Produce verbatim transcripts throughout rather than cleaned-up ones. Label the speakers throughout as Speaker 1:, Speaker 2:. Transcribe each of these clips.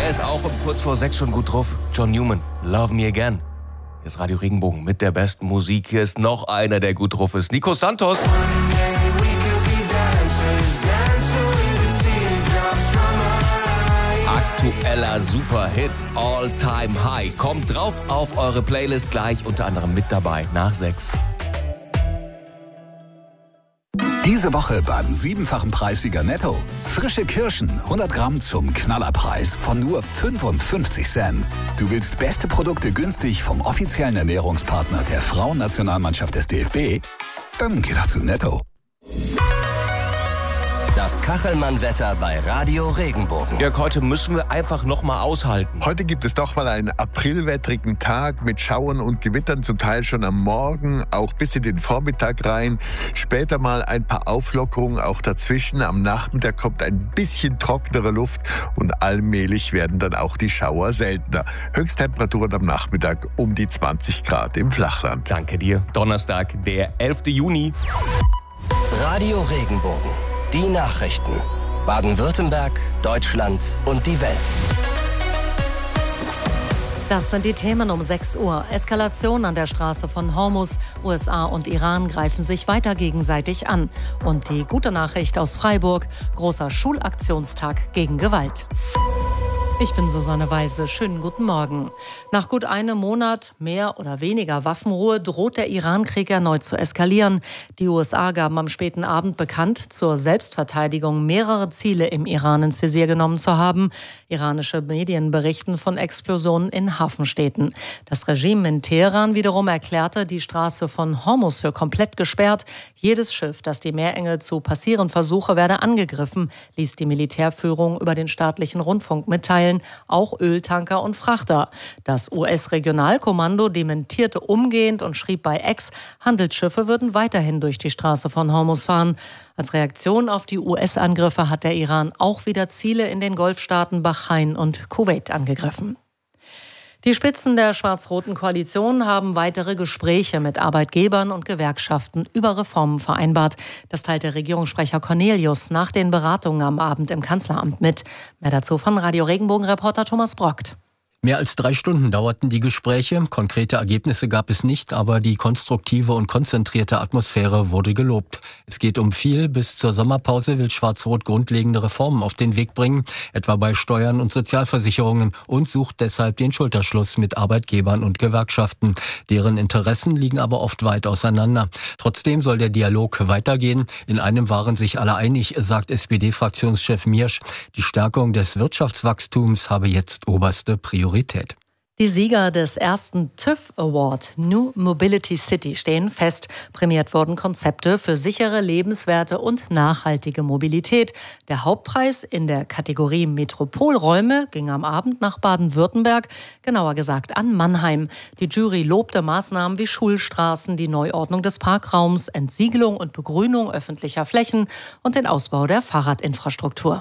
Speaker 1: Wer ist auch um kurz vor sechs schon gut drauf? John Newman, Love Me Again. Hier ist Radio Regenbogen mit der besten Musik. Hier ist noch einer, der gut drauf ist. Nico Santos. Aktueller Superhit, All Time High. Kommt drauf auf eure Playlist, gleich unter anderem mit dabei nach sechs.
Speaker 2: Diese Woche beim siebenfachen Preissieger Netto. Frische Kirschen, hundert Gramm zum Knallerpreis von nur fünfundfünfzig Cent. Du willst beste Produkte günstig vom offiziellen Ernährungspartner der Frauennationalmannschaft des D F B? Dann geh doch zu Netto.
Speaker 3: Das Kachelmann-Wetter bei Radio Regenbogen.
Speaker 1: Jörg, heute müssen wir einfach noch mal aushalten.
Speaker 4: Heute gibt es doch mal einen aprilwettrigen Tag mit Schauern und Gewittern, zum Teil schon am Morgen, auch bis in den Vormittag rein. Später mal ein paar Auflockerungen auch dazwischen. Am Nachmittag kommt ein bisschen trockenere Luft und allmählich werden dann auch die Schauer seltener. Höchsttemperaturen am Nachmittag um die zwanzig Grad im Flachland.
Speaker 1: Danke dir. Donnerstag, der elften Juni.
Speaker 3: Radio Regenbogen. Die Nachrichten. Baden-Württemberg, Deutschland und die Welt.
Speaker 5: Das sind die Themen um sechs Uhr. Eskalation an der Straße von Hormuz. U S A und Iran greifen sich weiter gegenseitig an. Und die gute Nachricht aus Freiburg. Großer Schulaktionstag gegen Gewalt. Ich bin Susanne Weise. Schönen guten Morgen. Nach gut einem Monat mehr oder weniger Waffenruhe droht der Iran-Krieg erneut zu eskalieren. Die U S A gaben am späten Abend bekannt, zur Selbstverteidigung mehrere Ziele im Iran ins Visier genommen zu haben. Iranische Medien berichten von Explosionen in Hafenstädten. Das Regime in Teheran wiederum erklärte die Straße von Hormuz für komplett gesperrt. Jedes Schiff, das die Meerenge zu passieren versuche, werde angegriffen, ließ die Militärführung über den staatlichen Rundfunk mitteilen. Auch Öltanker und Frachter. Das U S-Regionalkommando dementierte umgehend und schrieb bei X, Handelsschiffe würden weiterhin durch die Straße von Hormuz fahren. Als Reaktion auf die U S-Angriffe hat der Iran auch wieder Ziele in den Golfstaaten Bahrain und Kuwait angegriffen. Die Spitzen der schwarz-roten Koalition haben weitere Gespräche mit Arbeitgebern und Gewerkschaften über Reformen vereinbart. Das teilte Regierungssprecher Cornelius nach den Beratungen am Abend im Kanzleramt mit. Mehr dazu von Radio Regenbogen-Reporter Thomas Brockt.
Speaker 6: Mehr als drei Stunden dauerten die Gespräche. Konkrete Ergebnisse gab es nicht, aber die konstruktive und konzentrierte Atmosphäre wurde gelobt. Es geht um viel. Bis zur Sommerpause will Schwarz-Rot grundlegende Reformen auf den Weg bringen, etwa bei Steuern und Sozialversicherungen, und sucht deshalb den Schulterschluss mit Arbeitgebern und Gewerkschaften. Deren Interessen liegen aber oft weit auseinander. Trotzdem soll der Dialog weitergehen. In einem waren sich alle einig, sagt S P D-Fraktionschef Miersch. Die Stärkung des Wirtschaftswachstums habe jetzt oberste Priorität.
Speaker 5: Die Sieger des ersten TÜV Award New Mobility City stehen fest. Prämiert wurden Konzepte für sichere, lebenswerte und nachhaltige Mobilität. Der Hauptpreis in der Kategorie Metropolräume ging am Abend nach Baden-Württemberg, genauer gesagt an Mannheim. Die Jury lobte Maßnahmen wie Schulstraßen, die Neuordnung des Parkraums, Entsiegelung und Begrünung öffentlicher Flächen und den Ausbau der Fahrradinfrastruktur.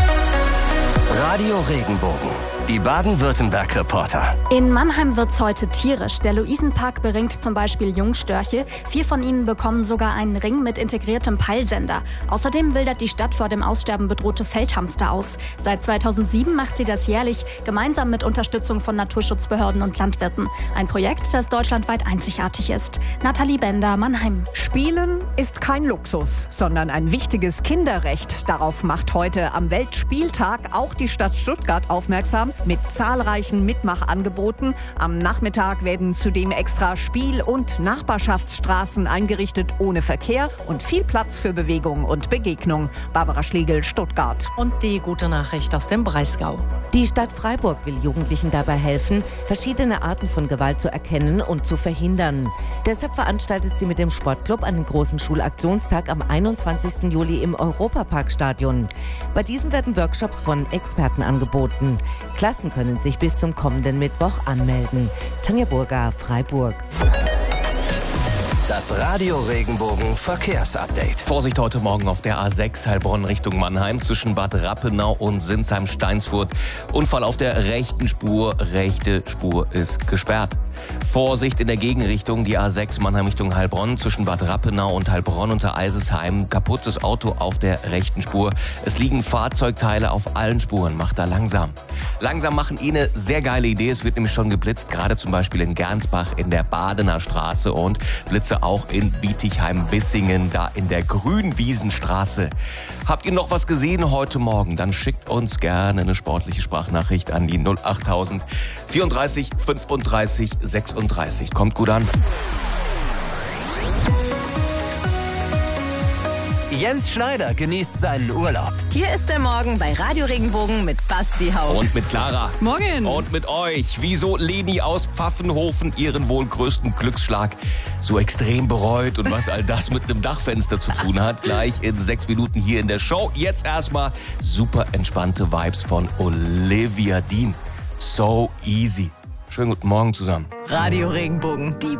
Speaker 3: Radio Regenbogen. Die Baden-Württemberg-Reporter.
Speaker 7: In Mannheim wird's heute tierisch. Der Luisenpark beringt zum Beispiel Jungstörche. Vier von ihnen bekommen sogar einen Ring mit integriertem Peilsender. Außerdem wildert die Stadt vor dem Aussterben bedrohte Feldhamster aus. Seit zweitausendsieben macht sie das jährlich, gemeinsam mit Unterstützung von Naturschutzbehörden und Landwirten. Ein Projekt, das deutschlandweit einzigartig ist. Nathalie Bender, Mannheim.
Speaker 8: Spielen ist kein Luxus, sondern ein wichtiges Kinderrecht. Darauf macht heute am Weltspieltag auch die Stadt Stuttgart aufmerksam, mit zahlreichen Mitmachangeboten. Am Nachmittag werden zudem extra Spiel- und Nachbarschaftsstraßen eingerichtet ohne Verkehr und viel Platz für Bewegung und Begegnung. Barbara Schlegel, Stuttgart.
Speaker 5: Und die gute Nachricht aus dem Breisgau.
Speaker 9: Die Stadt Freiburg will Jugendlichen dabei helfen, verschiedene Arten von Gewalt zu erkennen und zu verhindern. Deshalb veranstaltet sie mit dem Sportclub einen großen Schulaktionstag am einundzwanzigsten Juli im Europaparkstadion. Bei diesem werden Workshops von Experten angeboten. Klassen können sich bis zum kommenden Mittwoch anmelden. Tanja Burger, Freiburg.
Speaker 3: Das Radio Regenbogen Verkehrsupdate.
Speaker 1: Vorsicht heute Morgen auf der A sechs Heilbronn Richtung Mannheim zwischen Bad Rappenau und Sinsheim-Steinsfurt. Unfall auf der rechten Spur. Rechte Spur ist gesperrt. Vorsicht in der Gegenrichtung, die A sechs Mannheim Richtung Heilbronn zwischen Bad Rappenau und Heilbronn unter Eisesheim. Kaputtes Auto auf der rechten Spur. Es liegen Fahrzeugteile auf allen Spuren. Macht da langsam. Langsam machen eh eine sehr geile Idee. Es wird nämlich schon geblitzt, gerade zum Beispiel in Gernsbach in der Badener Straße und Blitze auch in Bietigheim-Bissingen, da in der Grünwiesenstraße. Habt ihr noch was gesehen heute Morgen? Dann schickt uns gerne eine sportliche Sprachnachricht an die null achttausend vierunddreißig fünfunddreißig sechsunddreißig. Kommt gut an.
Speaker 3: Jens Schneider genießt seinen Urlaub.
Speaker 10: Hier ist der Morgen bei Radio Regenbogen mit Basti Hauch.
Speaker 1: Und mit Clara.
Speaker 10: Morgen.
Speaker 1: Und mit euch. Wieso Leni aus Pfaffenhofen ihren wohl größten Glücksschlag so extrem bereut und was all das mit einem Dachfenster zu tun hat. Gleich in sechs Minuten hier in der Show. Jetzt erstmal super entspannte Vibes von Olivia Dean. So easy. Schönen guten Morgen zusammen.
Speaker 10: Radio Regenbogen, die